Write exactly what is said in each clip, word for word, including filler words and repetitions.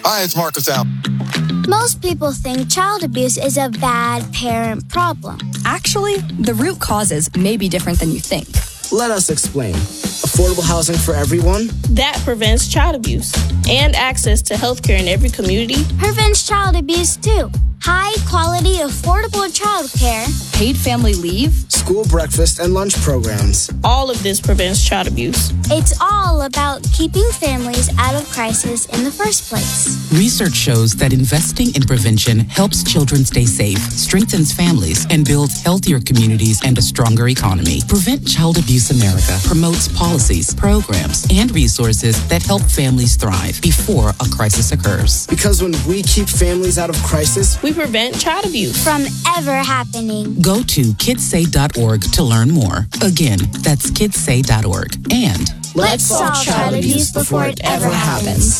Hi, it's Marcus Allen. Most people think child abuse is a bad parent problem. Actually, the root causes may be different than you think. Let us explain. Affordable housing for everyone? That prevents child abuse. And access to health care in every community. Prevents child abuse, too. High-quality, affordable child care. Paid family leave. School breakfast and lunch programs. All of this prevents child abuse. It's all about keeping families out of crisis in the first place. Research shows that investing in prevention helps children stay safe, strengthens families, and builds healthier communities and a stronger economy. Prevent Child Abuse America promotes policies, programs, and resources that help families thrive before a crisis occurs. Because when we keep families out of crisis, we prevent child abuse from ever happening. Go to kids say dot org to learn more. Again, that's kids say dot org. And let's solve child abuse before it ever happens.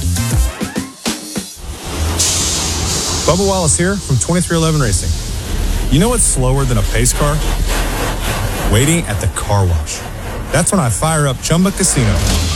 Bubba Wallace here from twenty-three eleven Racing. You know what's slower than a pace car? Waiting at the car wash. That's when I fire up Chumba Casino.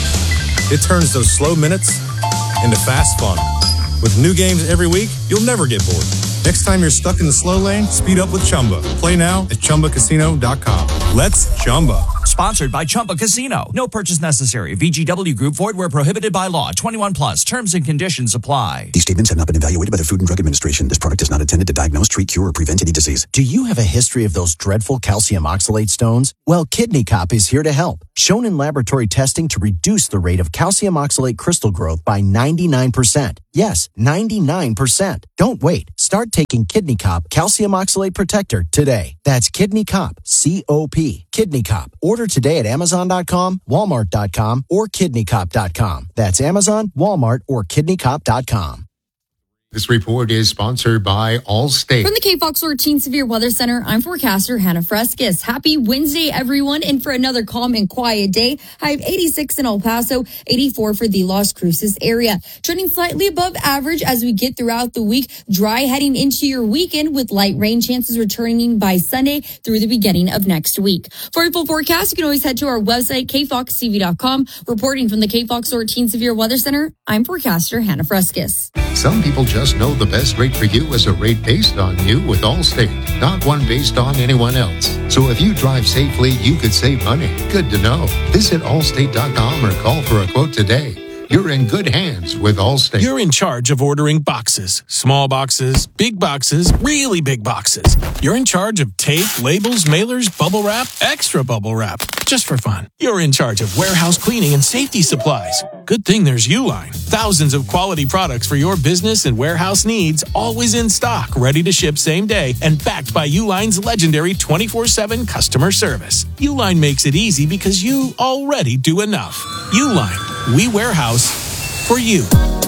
It turns those slow minutes into fast fun. With new games every week, you'll never get bored. Next time you're stuck in the slow lane, speed up with Chumba. Play now at Chumba Casino dot com. Let's Chumba. Sponsored by Chumba Casino. No purchase necessary. V G W Group. Void where prohibited by law. twenty-one plus. Terms and conditions apply. These statements have not been evaluated by the Food and Drug Administration. This product is not intended to diagnose, treat, cure, or prevent any disease. Do you have a history of those dreadful calcium oxalate stones? Well, Kidney Cop is here to help. Shown in laboratory testing to reduce the rate of calcium oxalate crystal growth by ninety-nine percent. Yes, ninety-nine percent. Don't wait. Start taking Kidney Cop Calcium Oxalate Protector today. That's Kidney Cop, C O P. Kidney Cop. Order today at amazon dot com, walmart dot com, or kidney cop dot com. That's Amazon, Walmart, or kidney cop dot com. This report is sponsored by Allstate. From the K Fox fourteen Severe Weather Center, I'm forecaster Hannah Frescus. Happy Wednesday, everyone, and for another calm and quiet day. High of eighty-six in El Paso, eighty-four for the Las Cruces area. Trending slightly above average as we get throughout the week. Dry heading into your weekend with light rain chances returning by Sunday through the beginning of next week. For a full forecast, you can always head to our website, K Fox T V dot com. Reporting from the K Fox fourteen Severe Weather Center, I'm forecaster Hannah Frescus. Some people just know the best rate for you is a rate based on you with Allstate, not one based on anyone else. So if you drive safely, you could save money. Good to know. Visit allstate dot com or call for a quote today. You're in good hands with Allstate. You're in charge of ordering boxes. Small boxes, big boxes, really big boxes. You're in charge of tape, labels, mailers, bubble wrap, extra bubble wrap. Just for fun. You're in charge of warehouse cleaning and safety supplies. Good thing there's Uline. Thousands of quality products for your business and warehouse needs, always in stock, ready to ship same day, and backed by Uline's legendary twenty-four seven customer service. Uline makes it easy because you already do enough. Uline. We warehouse for you.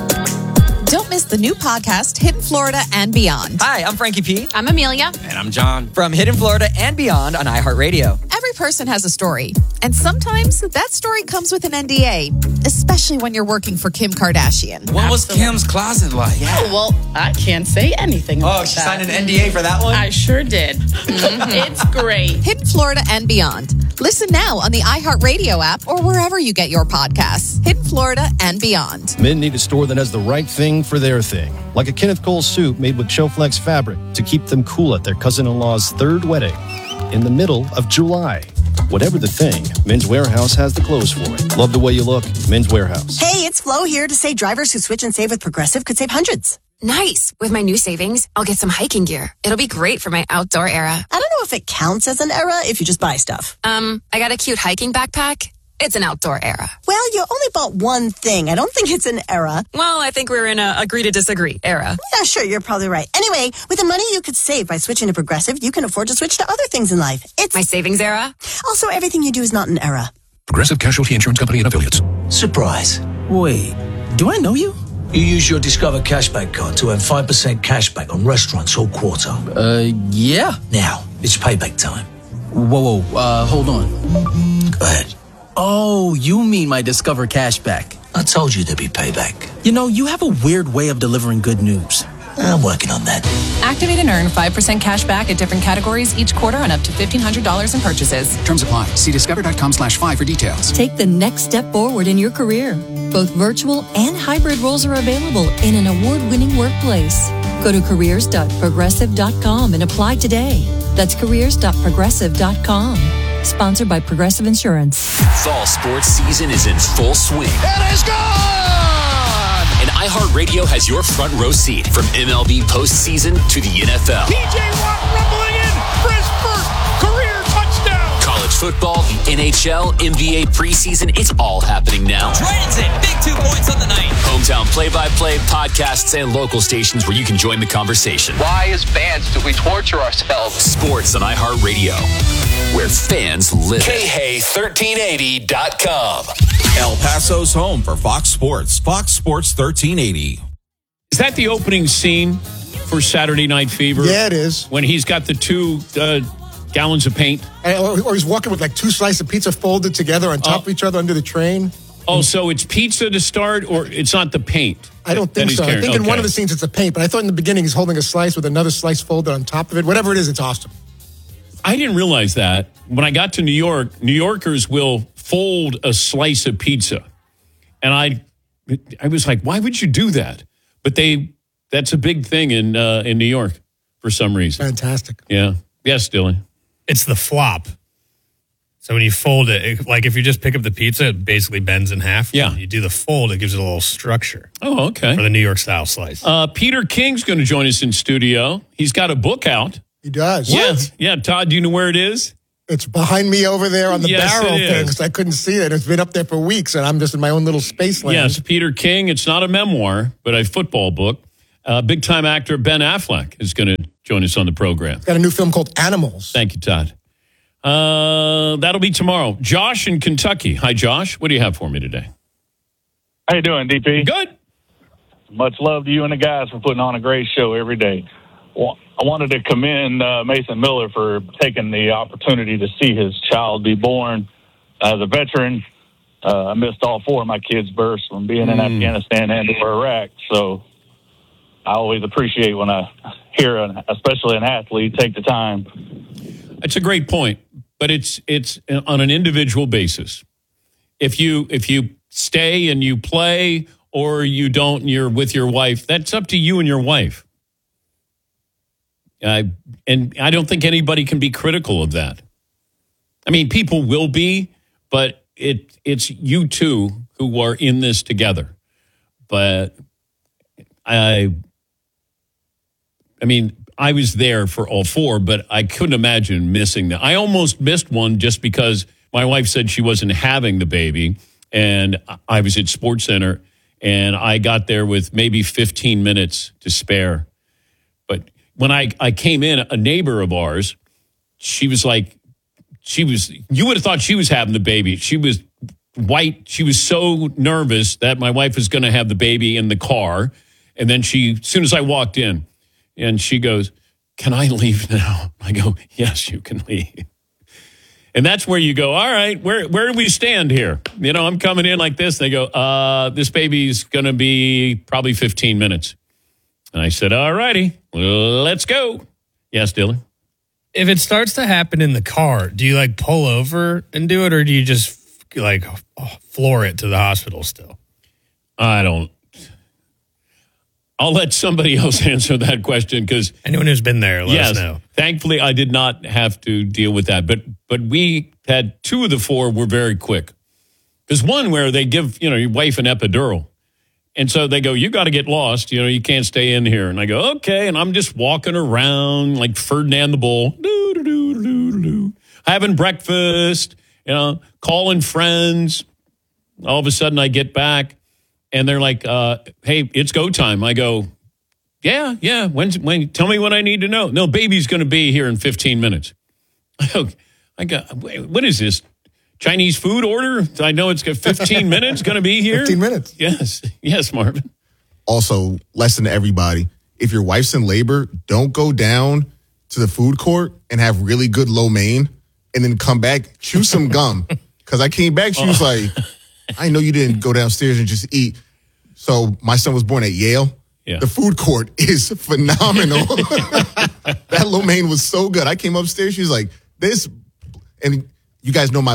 Don't miss the new podcast, Hidden Florida and Beyond. Hi, I'm Frankie P. I'm Amelia. And I'm John. From Hidden Florida and Beyond on iHeartRadio. Every person has a story. And sometimes that story comes with an N D A, especially when you're working for Kim Kardashian. What was Kim's closet like? Yeah, well, I can't say anything about that. Oh, she signed an N D A for that one? I sure did. Mm-hmm. It's great. Hidden Florida and Beyond. Listen now on the iHeartRadio app or wherever you get your podcasts. Hidden Florida and Beyond. Men need a store that has the right thing for their thing. Like a Kenneth Cole suit made with Choflex fabric to keep them cool at their cousin-in-law's third wedding in the middle of July. Whatever the thing, Men's Warehouse has the clothes for it. Love the way you look, Men's Warehouse. Hey, it's Flo here to say drivers who switch and save with Progressive could save hundreds. Nice. With my new savings, I'll get some hiking gear. It'll be great for my outdoor era. I don't know if it counts as an era if you just buy stuff. Um, I got a cute hiking backpack. It's an outdoor era. Well, you only bought one thing. I don't think it's an era. Well, I think we're in a agree to disagree era. Yeah, sure, you're probably right. Anyway, with the money you could save by switching to Progressive, you can afford to switch to other things in life. It's my savings era. Also, everything you do is not an era. Progressive Casualty Insurance Company and Affiliates. Surprise. Wait, do I know you? You use your Discover Cashback card to earn five percent cashback on restaurants all quarter. Uh, yeah. Now, it's payback time. Whoa, whoa, uh, hold on. Go ahead. Oh, you mean my Discover Cashback. I told you there'd be payback. You know, you have a weird way of delivering good news. I'm working on that. Activate and earn five percent cash back at different categories each quarter on up to fifteen hundred dollars in purchases. Terms apply. See discover dot com slash five for details. Take the next step forward in your career. Both virtual and hybrid roles are available in an award-winning workplace. Go to careers dot progressive dot com and apply today. That's careers dot progressive dot com. Sponsored by Progressive Insurance. Fall sports season is in full swing. It is gone! And iHeartRadio has your front row seat from M L B postseason to the N F L. T J Watt rumbling in for his first career touchdown. College football, the N H L, N B A preseason, it's all happening now. Transit, big two points on the night. Hometown play-by-play, podcasts, and local stations where you can join the conversation. Why, as fans, do we torture ourselves? Sports on iHeartRadio, where fans live. K H A thirteen eighty dot com. El Paso's home for Fox Sports. Fox Sports thirteen eighty. Is that the opening scene for Saturday Night Fever? Yeah, it is. When he's got the two uh, gallons of paint? Or, or he's walking with like two slices of pizza folded together on top oh. of each other under the train. Oh, so it's pizza to start, or it's not the paint? I don't think so. I think okay. in one of the scenes it's a paint, but I thought in the beginning he's holding a slice with another slice folded on top of it. Whatever it is, it's awesome. I didn't realize that. When I got to New York, New Yorkers will fold a slice of pizza. And I I was like, why would you do that? But they that's a big thing in uh, in New York for some reason. Fantastic. Yeah. Yes, Dylan. It's the flop. So when you fold it, it, like if you just pick up the pizza, it basically bends in half. Yeah. When you do the fold, it gives it a little structure. Oh, okay. For the New York style slice. Uh, Peter King's going to join us in studio. He's got a book out. He does. Yeah. What? Yeah. Todd, do you know where it is? It's behind me over there on the yes, barrel thing, because I couldn't see it. It's been up there for weeks, and I'm just in my own little space land. Yes, Peter King. It's not a memoir, but a football book. Uh, big-time actor Ben Affleck is going to join us on the program. He's got a new film called Animals. Thank you, Todd. Uh, that'll be tomorrow. Josh in Kentucky. Hi, Josh. What do you have for me today? How you doing, D P? Good. Much love to you and the guys for putting on a great show every day. Well, I wanted to commend uh, Mason Miller for taking the opportunity to see his child be born. As a veteran, uh, I missed all four of my kids' births from being in mm. Afghanistan and or Iraq, so I always appreciate when I hear, an, especially an athlete, take the time. That's a great point, but it's it's on an individual basis. If you if you stay and you play, or you don't and you're with your wife, that's up to you and your wife. Uh, and I don't think anybody can be critical of that. I mean, people will be, but it it's you two who are in this together. But I, I mean, I was there for all four, but I couldn't imagine missing them. I almost missed one just because my wife said she wasn't having the baby, and I was at SportsCenter, and I got there with maybe fifteen minutes to spare. But when I, I came in, a neighbor of ours, she was like, she was, you would have thought she was having the baby. She was white. She was so nervous that my wife was going to have the baby in the car. And then she, as soon as I walked in, and she goes, "Can I leave now?" I go, "Yes, you can leave." And that's where you go, all right, where where do we stand here? You know, I'm coming in like this. They go, uh, this baby's going to be probably fifteen minutes. And I said, all righty, let's go. Yes, Dylan? If it starts to happen in the car, do you like pull over and do it, or do you just like floor it to the hospital still? I don't. I'll let somebody else answer that question, because anyone who's been there, let yes, us know. Thankfully, I did not have to deal with that, but but we had two of the four were very quick. There's one where they give you know your wife an epidural, and so they go, "You got to get lost. You know, you can't stay in here." And I go, "Okay," and I'm just walking around like Ferdinand the Bull, doo, doo, doo, doo, doo, having breakfast, you know, calling friends. All of a sudden, I get back. And they're like, uh, "Hey, it's go time." I go, "Yeah, yeah. When's when? Tell me what I need to know." "No, baby's going to be here in fifteen minutes." I go, I go, "What is this? Chinese food order? I know it's got fifteen minutes. Going to be here. Fifteen minutes. Yes, yes, Marvin. Also, lesson to everybody: if your wife's in labor, don't go down to the food court and have really good lo mein, and then come back, chew some gum. Because I came back, she was like, "I know you didn't go downstairs and just eat." So my son was born at Yale. Yeah. The food court is phenomenal. That lo mein was so good. I came upstairs. She was like, "This," and you guys know my wife.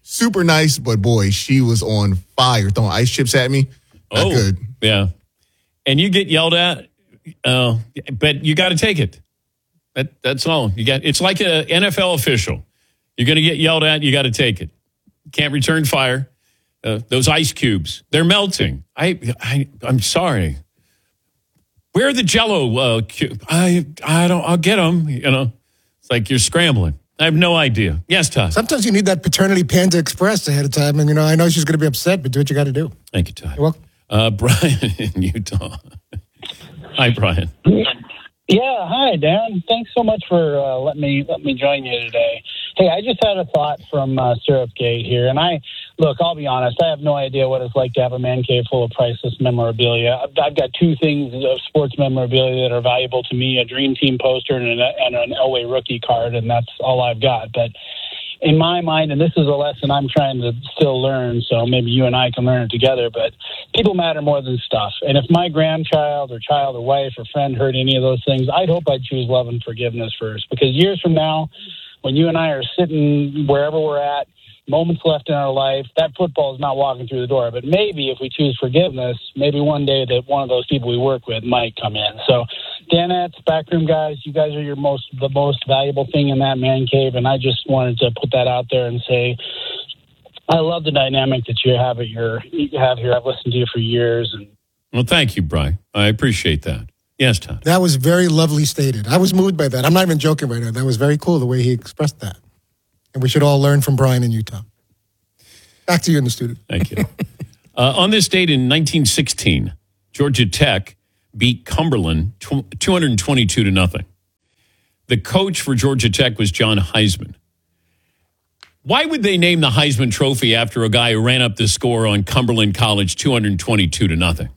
super nice, but boy, she was on fire, throwing ice chips at me. Not oh, good. Yeah. And you get yelled at, uh, but you got to take it. That, that's all. You got. It's like an N F L official. You're going to get yelled at. You got to take it. Can't return fire. Uh, those ice cubes, they're melting. I, I, I'm sorry. Where are the Jell-O uh, cube? I, I don't. I'll get them. You know, it's like you're scrambling. I have no idea. Yes, Todd. Sometimes you need that paternity Panda Express ahead of time, and you know, I know she's going to be upset, but do what you got to do. Thank you, Todd. You're welcome. Uh, Brian in Utah. Hi, Brian. Yeah, hi, Dan. Thanks so much for uh, letting me let me join you today. Hey, I just had a thought from uh, Syrupgate here, and I look. I'll be honest. I have no idea what it's like to have a man cave full of priceless memorabilia. I've, I've got two things of sports memorabilia that are valuable to me: a Dream Team poster and an, and an Elway rookie card, and that's all I've got. But in my mind, and this is a lesson I'm trying to still learn, so maybe you and I can learn it together, but people matter more than stuff. And if my grandchild or child or wife or friend heard any of those things, I'd hope I'd choose love and forgiveness first. Because years from now, when you and I are sitting wherever we're at, moments left in our life, that football is not walking through the door. But maybe if we choose forgiveness, maybe one day that one of those people we work with might come in. So Danettes, backroom guys, you guys are your most the most valuable thing in that man cave, and I just wanted to put that out there and say I love the dynamic that you have at your you have here. I've listened to you for years. And well, thank you, Brian. I appreciate that. Yes, Todd. That was very lovely stated. I was moved by that. I'm not even joking right now. That was very cool the way he expressed that. And we should all learn from Brian in Utah. Back to you in the studio. Thank you. uh, on this date in nineteen sixteen, Georgia Tech beat Cumberland two hundred twenty-two to nothing. The coach for Georgia Tech was John Heisman. Why would they name the Heisman Trophy after a guy who ran up the score on Cumberland College two hundred twenty-two to nothing?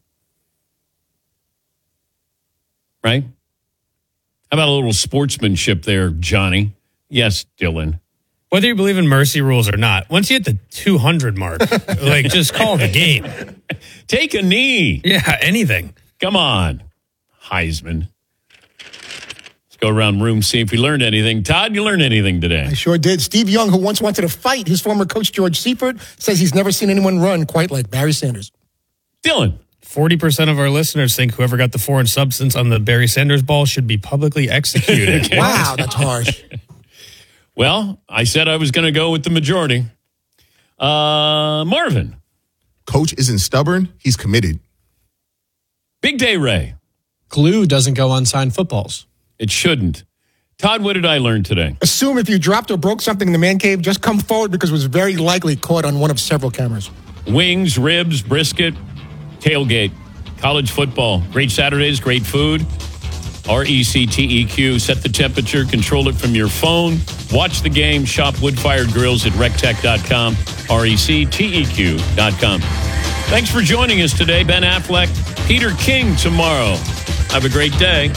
Right? How about a little sportsmanship there, Johnny? Yes, Dylan. Whether you believe in mercy rules or not, once you hit the two hundred mark, like, just call the game. Take a knee. Yeah, anything. Come on, Heisman. Let's go around the room, see if we learned anything. Todd, you learned anything today? I sure did. Steve Young, who once wanted to fight his former coach, George Seifert, says he's never seen anyone run quite like Barry Sanders. Dylan. forty percent of our listeners think whoever got the foreign substance on the Barry Sanders ball should be publicly executed. Wow, that's harsh. Well, I said I was going to go with the majority. Uh, Marvin. Coach isn't stubborn. He's committed. Big Day Ray. Glue doesn't go on signed footballs. It shouldn't. Todd, what did I learn today? Assume if you dropped or broke something in the man cave, just come forward because it was very likely caught on one of several cameras. Wings, ribs, brisket, tailgate, college football. Great Saturdays, great food. R E C T E Q. Set the temperature, control it from your phone. Watch the game. Shop wood-fired grills at rectech dot com. R E C T E Q dot com. Thanks for joining us today. Ben Affleck, Peter King tomorrow. Have a great day.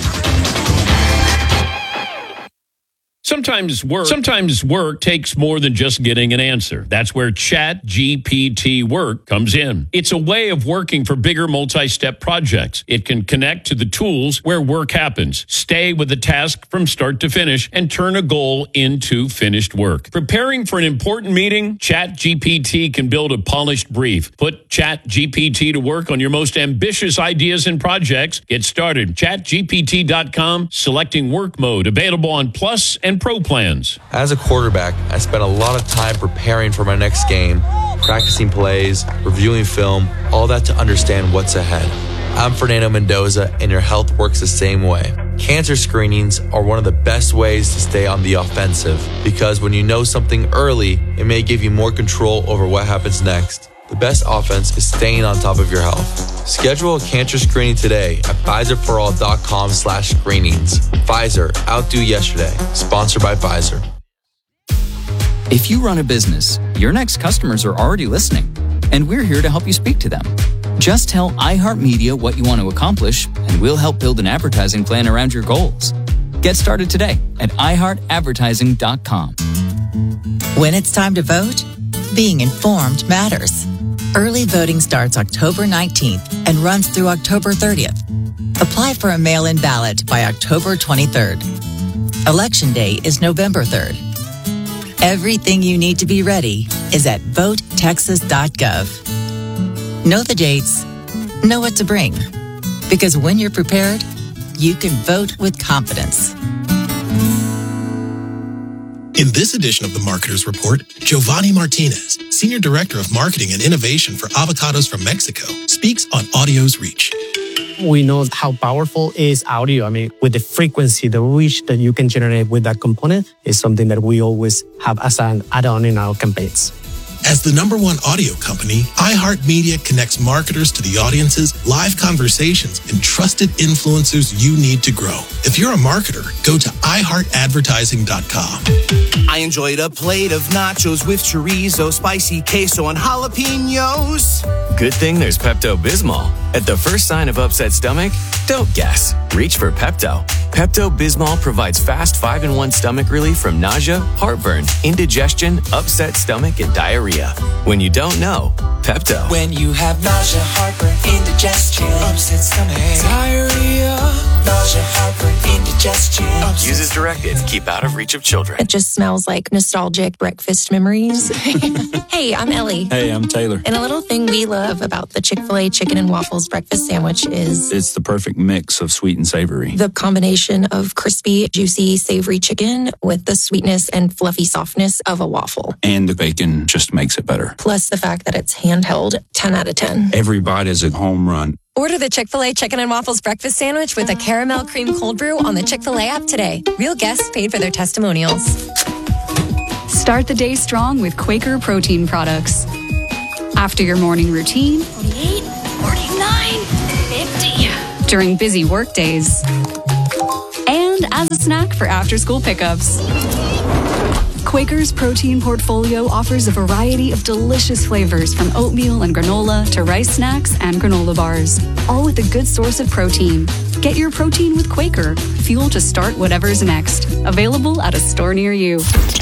Sometimes work, sometimes work takes more than just getting an answer. That's where Chat G P T Work comes in. It's a way of working for bigger multi-step projects. It can connect to the tools where work happens, stay with the task from start to finish, and turn a goal into finished work. Preparing for an important meeting? Chat G P T can build a polished brief. Put Chat G P T to work on your most ambitious ideas and projects. Get started. chat G P T dot com. Selecting work mode. Available on Plus and Pro plans. As a quarterback, I spent a lot of time preparing for my next game, practicing plays, reviewing film, all that to understand what's ahead. I'm Fernando Mendoza, and your health works the same way. Cancer screenings are one of the best ways to stay on the offensive, because when you know something early, it may give you more control over what happens next. The best offense is staying on top of your health. Schedule a cancer screening today at Pfizer for all dot com slash screenings. Pfizer, outdo yesterday. Sponsored by Pfizer. If you run a business, your next customers are already listening, and we're here to help you speak to them. Just tell iHeartMedia what you want to accomplish, and we'll help build an advertising plan around your goals. Get started today at i heart advertising dot com. When it's time to vote, being informed matters. Early voting starts October nineteenth and runs through October thirtieth. Apply for a mail-in ballot by October twenty-third. Election Day is November third. Everything you need to be ready is at vote texas dot gov. Know the dates, know what to bring, because when you're prepared, you can vote with confidence. In this edition of the Marketer's Report, Giovanni Martinez, Senior Director of Marketing and Innovation for Avocados from Mexico, speaks on audio's reach. We know how powerful is audio. I mean, with the frequency, the reach that you can generate with that component is something that we always have as an add-on in our campaigns. As the number one audio company, iHeartMedia connects marketers to the audiences, live conversations, and trusted influencers you need to grow. If you're a marketer, go to i heart advertising dot com. I enjoyed a plate of nachos with chorizo, spicy queso, and jalapenos. Good thing there's Pepto-Bismol. At the first sign of upset stomach, don't guess. Reach for Pepto. Pepto-Bismol provides fast five in one stomach relief from nausea, heartburn, indigestion, upset stomach, and diarrhea. When you don't know, Pepto. When you have nausea, heartburn, indigestion, upset stomach, diarrhea, nausea, heartburn, indigestion. Use as directed. Keep out of reach of children. It just smells like nostalgic breakfast memories. Hey, I'm Ellie. Hey, I'm Taylor. And a little thing we love about the Chick-fil-A chicken and waffles breakfast sandwich is it's the perfect mix of sweet and savory. The combination of crispy, juicy, savory chicken with the sweetness and fluffy softness of a waffle. And the bacon just makes it better. Plus the fact that it's handheld, ten out of ten. Every bite is a home run. Order the Chick-fil-A Chicken and Waffles breakfast sandwich with a caramel cream cold brew on the Chick-fil-A app today. Real guests paid for their testimonials. Start the day strong with Quaker protein products. After your morning routine, forty-eight, forty-nine, fifty. During busy work days, and as a snack for after-school pickups. Quaker's protein portfolio offers a variety of delicious flavors from oatmeal and granola to rice snacks and granola bars, all with a good source of protein. Get your protein with Quaker, fuel to start whatever's next. Available at a store near you.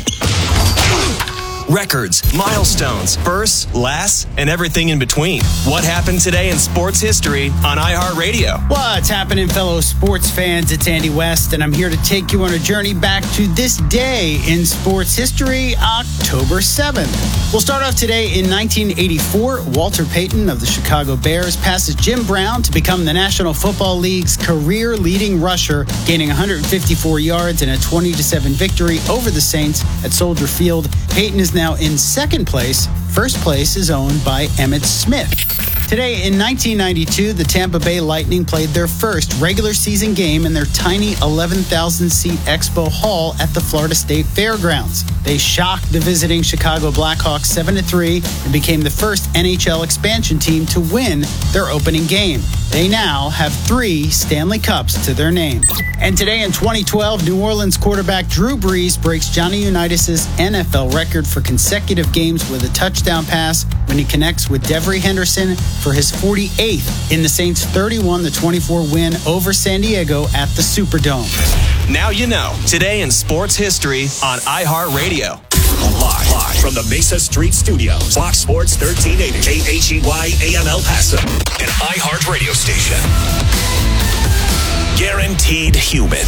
Records, milestones, firsts, lasts, and everything in between. What happened today in sports history on iHeartRadio? What's happening, fellow sports fans? It's Andy West, and I'm here to take you on a journey back to this day in sports history, October seventh. We'll start off today in nineteen eighty-four. Walter Payton of the Chicago Bears passes Jim Brown to become the National Football League's career leading rusher, gaining one hundred fifty-four yards in a twenty to seven victory over the Saints at Soldier Field. Payton is now in second place. First place is owned by Emmitt Smith. Today in nineteen ninety-two, the Tampa Bay Lightning played their first regular season game in their tiny eleven thousand seat Expo Hall at the Florida State Fairgrounds. They shocked the visiting Chicago Blackhawks seven to three and became the first N H L expansion team to win their opening game. They now have three Stanley Cups to their name. And today in twenty twelve, New Orleans quarterback Drew Brees breaks Johnny Unitas' N F L record for consecutive games with a touchdown pass when he connects with Devery Henderson for his forty-eighth in the Saints' thirty-one to twenty-four win over San Diego at the Superdome. Now you know. Today in sports history on iHeartRadio. Live, live from the Mesa Street Studios. Fox Sports thirteen eighty, K H E Y A M El Paso, an iHeart radio station. Guaranteed human.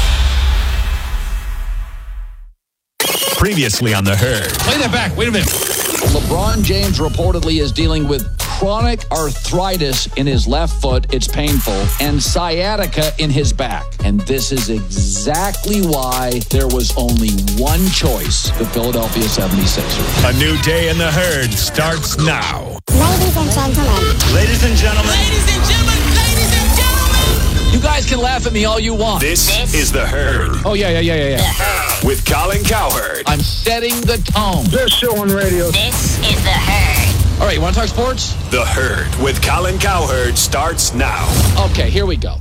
Previously on The Herd. Play that back. Wait a minute. LeBron James reportedly is dealing with chronic arthritis in his left foot. It's painful. And sciatica in his back. And this is exactly why there was only one choice, the Philadelphia seventy-sixers. A new day in The Herd starts now. Ladies and gentlemen. Ladies and gentlemen. Ladies and gentlemen. Ladies and gentlemen. You guys can laugh at me all you want. This, this is The Herd. Oh, yeah, yeah, yeah, yeah, yeah. With Colin Cowherd. I'm setting the tone. Best show on radio. This is The Herd. All right, you want to talk sports? The Herd with Colin Cowherd starts now. Okay, here we go.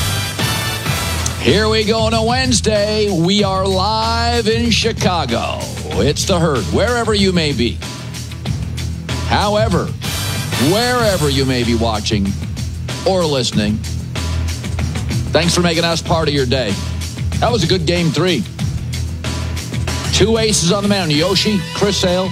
Here we go on a Wednesday. We are live in Chicago. It's The Herd, wherever you may be. However, wherever you may be watching or listening, thanks for making us part of your day. That was a good game three. Two aces on the mound, Yoshi, Chris Sale.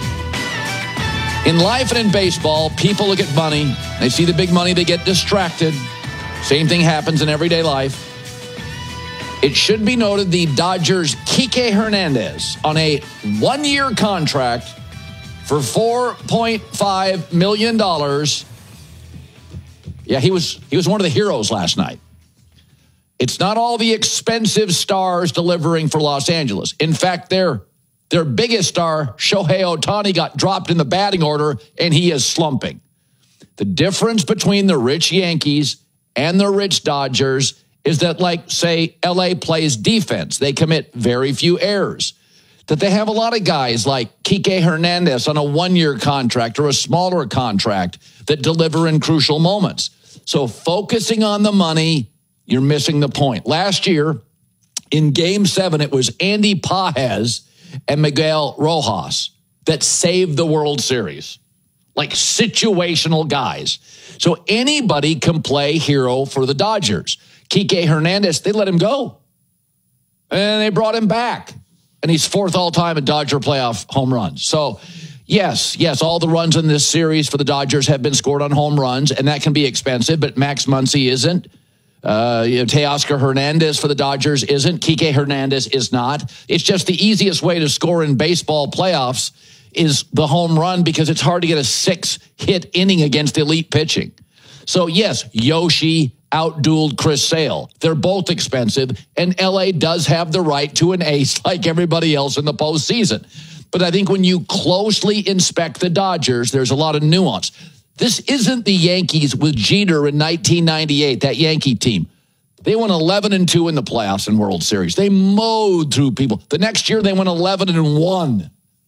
In life and in baseball, people look at money. They see the big money, they get distracted. Same thing happens in everyday life. It should be noted the Dodgers' Kike Hernandez on a one-year contract for four point five million dollars. Yeah, he was he was one of the heroes last night. It's not all the expensive stars delivering for Los Angeles. In fact, their, their biggest star, Shohei Ohtani, got dropped in the batting order, and he is slumping. The difference between the rich Yankees and the rich Dodgers is that, like, say, L A plays defense. They commit very few errors. That they have a lot of guys like Kike Hernandez on a one-year contract or a smaller contract that deliver in crucial moments. So focusing on the money, you're missing the point. Last year, in Game seven, it was Andy Pages and Miguel Rojas that saved the World Series. Like situational guys. So anybody can play hero for the Dodgers. Kike Hernandez, they let him go. And they brought him back. And he's fourth all-time in Dodger playoff home runs. So, yes, yes, all the runs in this series for the Dodgers have been scored on home runs, and that can be expensive, but Max Muncy isn't. Uh, you know, Teoscar Hernandez for the Dodgers isn't. Kike Hernandez is not. It's just the easiest way to score in baseball playoffs is the home run because it's hard to get a six-hit inning against elite pitching. So, yes, Yoshi outdueled Chris Sale. They're both expensive, and L A does have the right to an ace like everybody else in the postseason. But I think when you closely inspect the Dodgers, there's a lot of nuance. This isn't the Yankees with Jeter in nineteen ninety-eight, that Yankee team. They went eleven and two in the playoffs and World Series. They mowed through people. The next year, they went eleven and one.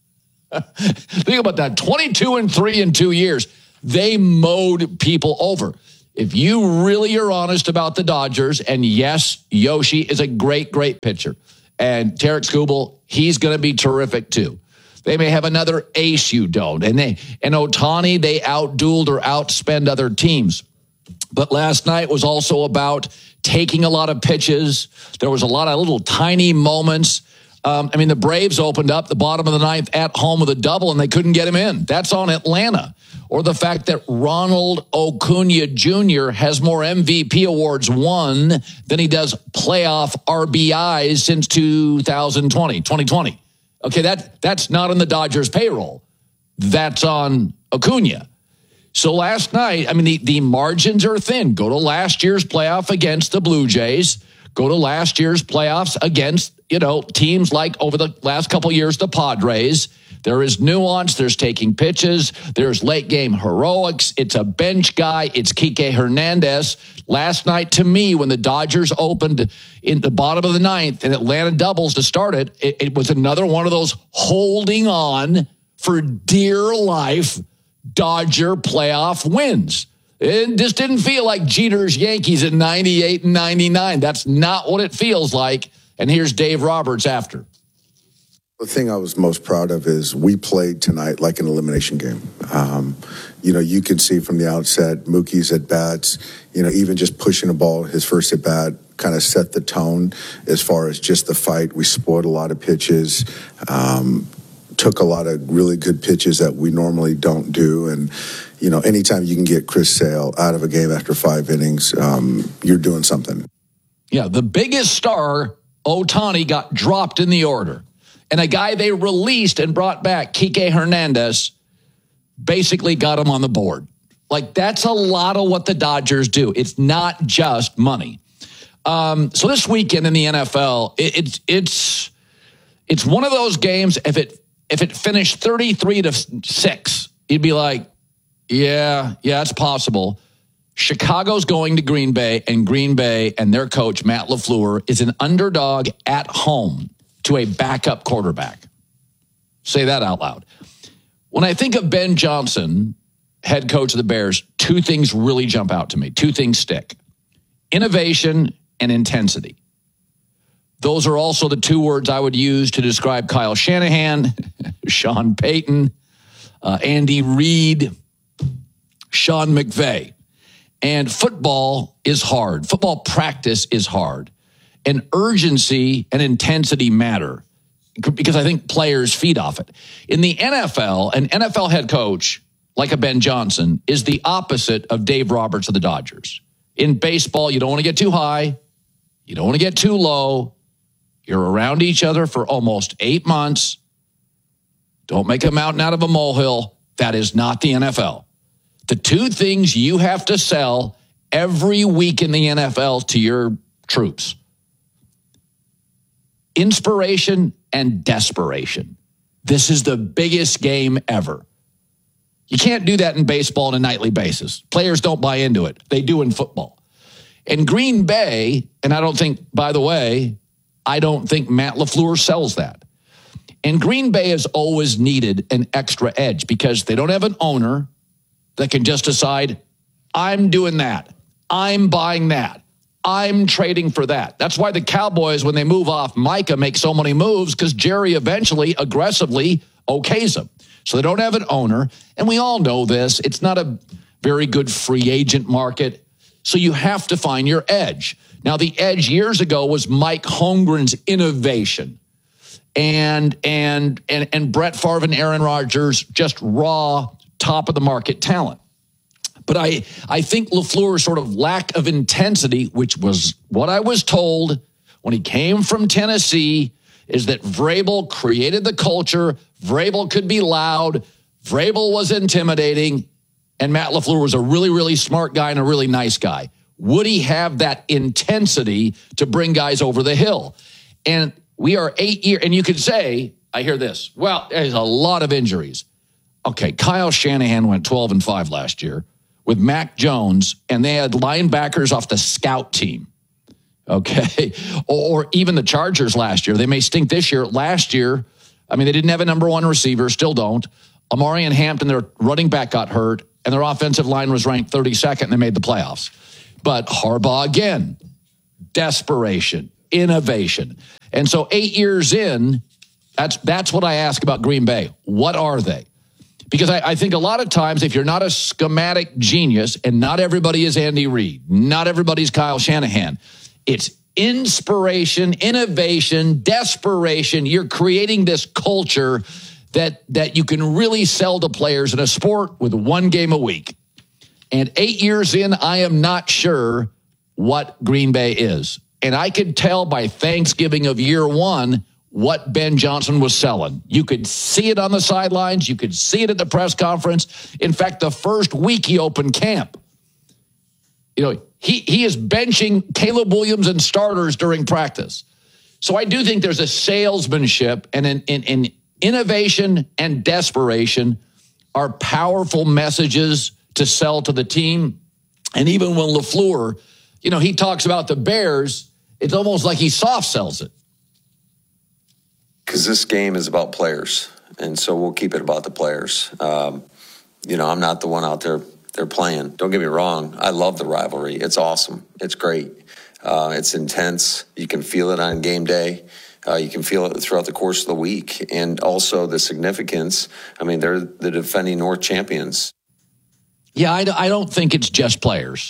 Think about that. twenty-two and three in two years. They mowed people over. If you really are honest about the Dodgers, and yes, Yoshi is a great, great pitcher. And Tarek Skubal, he's going to be terrific too. They may have another ace you don't. And they and Ohtani, they outdueled or outspend other teams. But last night was also about taking a lot of pitches. There was a lot of little tiny moments. Um, I mean, the Braves opened up the bottom of the ninth at home with a double, and they couldn't get him in. That's on Atlanta. Or the fact that Ronald Acuna Junior has more M V P awards won than he does playoff R B Is since two thousand twenty, twenty twenty. Okay, that, that's not on the Dodgers payroll. That's on Acuna. So last night, I mean, the, the margins are thin. Go to last year's playoff against the Blue Jays. Go to last year's playoffs against, you know, teams like over the last couple of years, the Padres. There is nuance. There's taking pitches. There's late game heroics. It's a bench guy. It's Kike Hernandez. Last night, to me, when the Dodgers opened in the bottom of the ninth and Atlanta doubles to start it, it, it was another one of those holding on for dear life Dodger playoff wins. It just didn't feel like Jeter's Yankees in ninety-eight and ninety-nine. That's not what it feels like. And here's Dave Roberts after. The thing I was most proud of is we played tonight like an elimination game. Um, you know, you can see from the outset, Mookie's at bats, you know, even just pushing a ball, his first at bat kind of set the tone as far as just the fight. We spoiled a lot of pitches, um, took a lot of really good pitches that we normally don't do. And, you know, anytime you can get Chris Sale out of a game after five innings, um, you're doing something. Yeah, the biggest star, Ohtani, got dropped in the order. And a guy they released and brought back, Kike Hernandez, basically got him on the board. Like, that's a lot of what the Dodgers do. It's not just money. Um, so this weekend in the N F L, it, it's it's it's one of those games. If it if it finished thirty-three to six, you'd be like, yeah, yeah, it's possible. Chicago's going to Green Bay, and Green Bay and their coach, Matt LaFleur, is an underdog at home to a backup quarterback. Say that out loud. When I think of Ben Johnson, head coach of the Bears, two things really jump out to me. Two things stick. Innovation and intensity. Those are also the two words I would use to describe Kyle Shanahan, Sean Payton, uh, Andy Reid, Sean McVay. And football is hard. Football practice is hard. And urgency and intensity matter because I think players feed off it. In the N F L, an N F L head coach like a Ben Johnson is the opposite of Dave Roberts of the Dodgers. In baseball, you don't want to get too high. You don't want to get too low. You're around each other for almost eight months. Don't make a mountain out of a molehill. That is not the N F L. The two things you have to sell every week in the N F L to your troops: inspiration and desperation. This is the biggest game ever. You can't do that in baseball on a nightly basis. Players don't buy into it. They do in football. In Green Bay, and I don't think, by the way, I don't think Matt LaFleur sells that. And Green Bay has always needed an extra edge because they don't have an owner that can just decide, I'm doing that. I'm buying that. I'm trading for that. That's why the Cowboys, when they move off Micah, make so many moves, because Jerry eventually aggressively okays them. So they don't have an owner. And we all know this. It's not a very good free agent market. So you have to find your edge. Now, the edge years ago was Mike Holmgren's innovation. And, and, and, and Brett Favre and Aaron Rodgers, just raw, top of the market talent. But I, I think LaFleur's sort of lack of intensity, which was what I was told when he came from Tennessee, is that Vrabel created the culture. Vrabel could be loud. Vrabel was intimidating. And Matt LaFleur was a really, really smart guy and a really nice guy. Would he have that intensity to bring guys over the hill? And we are eight years, and you could say, I hear this, well, there's a lot of injuries. Okay, Kyle Shanahan went twelve and five last year with Mac Jones, and they had linebackers off the scout team. Okay, or, or even the Chargers last year. They may stink this year. Last year, I mean, they didn't have a number one receiver, still don't. Amari and Hampton, their running back, got hurt, and their offensive line was ranked thirty-second, and they made the playoffs. But Harbaugh again, desperation, innovation. And so eight years in, that's that's what I ask about Green Bay. What are they? Because I, I think a lot of times, if you're not a schematic genius, and not everybody is Andy Reid, not everybody's Kyle Shanahan, it's inspiration, innovation, desperation. You're creating this culture that that you can really sell to players in a sport with one game a week. And eight years in, I am not sure what Green Bay is. And I could tell by Thanksgiving of year one what Ben Johnson was selling. You could see it on the sidelines. You could see it at the press conference. In fact, the first week he opened camp, you know, he, he is benching Caleb Williams and starters during practice. So I do think there's a salesmanship and an, an, an innovation and desperation are powerful messages to sell to the team. And even when LaFleur, you know, he talks about the Bears, it's almost like he soft sells it. Because this game is about players, and so we'll keep it about the players. Um, you know, I'm not the one out there they're playing. Don't get me wrong. I love the rivalry. It's awesome. It's great. Uh, it's intense. You can feel it on game day. Uh, you can feel it throughout the course of the week. And also the significance. I mean, they're the defending North champions. Yeah, I, I don't think it's just players.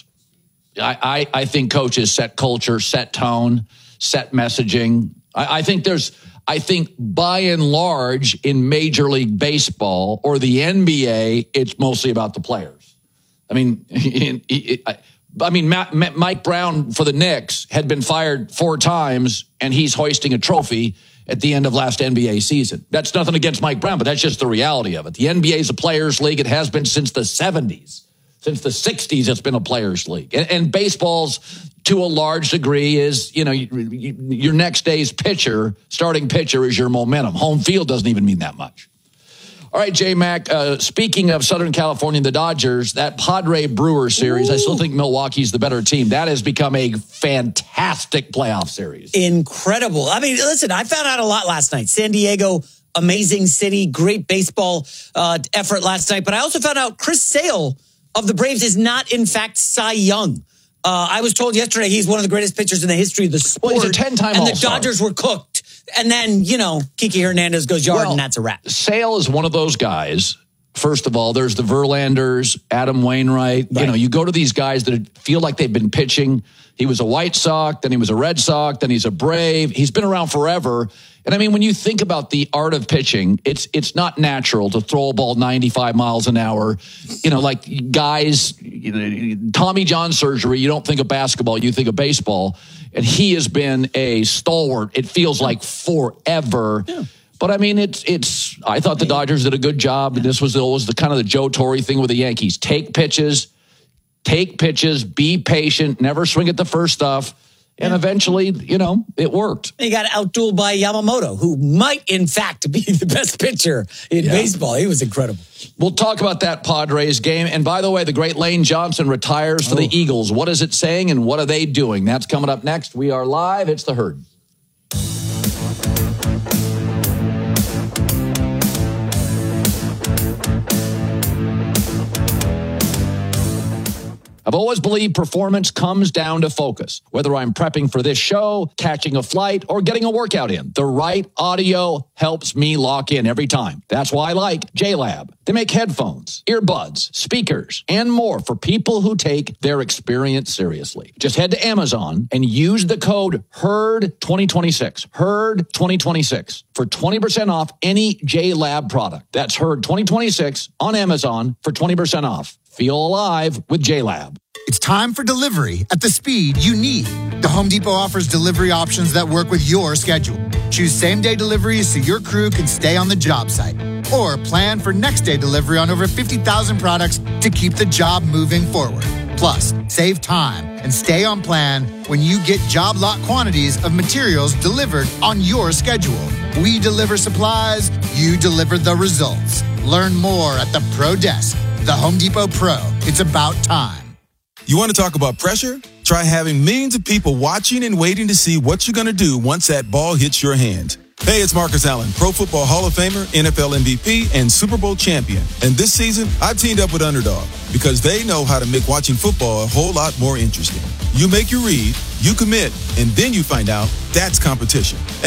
I, I, I think coaches set culture, set tone, set messaging. I, I think there's, I think by and large in Major League Baseball or the N B A, it's mostly about the players. I mean, it, it, I, I mean, Matt, Matt, Mike Brown for the Knicks had been fired four times, and he's hoisting a trophy at the end of last N B A season. That's nothing against Mike Brown, but that's just the reality of it. The N B A is a players' league. It has been since the seventies. Since the sixties, it's been a players' league. And, and baseball's, to a large degree, is, you know, you, you, your next day's pitcher, starting pitcher, is your momentum. Home field doesn't even mean that much. All right, J-Mac, uh, speaking of Southern California and the Dodgers, that Padre-Brewer series, Ooh. I still think Milwaukee's the better team. That has become a fantastic playoff series. Incredible. I mean, listen, I found out a lot last night. San Diego, amazing city, great baseball uh, effort last night. But I also found out Chris Sale of the Braves is not, in fact, Cy Young. Uh, I was told yesterday he's one of the greatest pitchers in the history of the sport. Well, he's a ten-time And All-Star. the Dodgers were cooked. And then, you know, Kiki Hernandez goes yard, well, and that's a wrap. Sale is one of those guys. First of all, there's the Verlanders, Adam Wainwright. Right. You know, you go to these guys that feel like they've been pitching. He was a White Sox, then he was a Red Sox, then he's a Brave. He's been around forever. And I mean, when you think about the art of pitching, it's it's not natural to throw a ball ninety-five miles an hour. You know, like guys, you know, Tommy John surgery, you don't think of basketball, you think of baseball. And he has been a stalwart, it feels like forever. Yeah. But I mean, it's it's. I thought the Dodgers did a good job. And this was always the kind of the Joe Torre thing with the Yankees: take pitches, take pitches, be patient, never swing at the first stuff, and eventually, you know, it worked. He got outdueled by Yamamoto, who might in fact be the best pitcher in Yeah. baseball. He was incredible. We'll talk about that Padres game. And by the way, the great Lane Johnson retires for the Eagles. What is it saying, and what are they doing? That's coming up next. We are live. It's The Herd. I've always believed performance comes down to focus. Whether I'm prepping for this show, catching a flight, or getting a workout in, the right audio helps me lock in every time. That's why I like J-Lab. They make headphones, earbuds, speakers, and more for people who take their experience seriously. Just head to Amazon and use the code HERD twenty twenty-six. HERD twenty twenty-six for twenty percent off any J-Lab product. That's HERD twenty twenty-six on Amazon for twenty percent off. Feel alive with J-Lab. It's time for delivery at the speed you need. The Home Depot offers delivery options that work with your schedule. Choose same-day deliveries so your crew can stay on the job site. Or plan for next-day delivery on over fifty thousand products to keep the job moving forward. Plus, save time and stay on plan when you get job lot quantities of materials delivered on your schedule. We deliver supplies, you deliver the results. Learn more at the Pro Desk. The Home Depot Pro. It's about time. You want to talk about pressure? Try having millions of people watching and waiting to see what you're going to do once that ball hits your hand. Hey, it's Marcus Allen, Pro Football Hall of Famer, N F L M V P, and Super Bowl champion. And this season, I've teamed up with Underdog because they know how to make watching football a whole lot more interesting. You make your read, you commit, and then you find out that's competition.